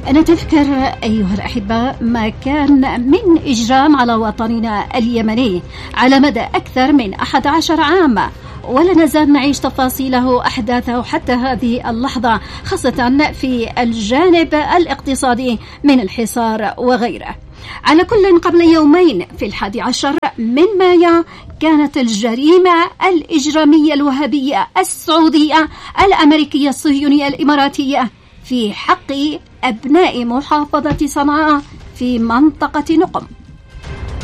أنا تذكر أيها الأحباء ما كان من إجرام على وطننا اليمني على مدى أكثر من 11 عام، ولا نزال نعيش تفاصيله أحداثه حتى هذه اللحظة، خاصة في الجانب الاقتصادي من الحصار وغيره. على كل، قبل يومين في 11 من مايو كانت الجريمة الإجرامية الوهابية السعودية الأمريكية الصهيونية الإماراتية في حق أبناء محافظة صنعاء في منطقة نقم.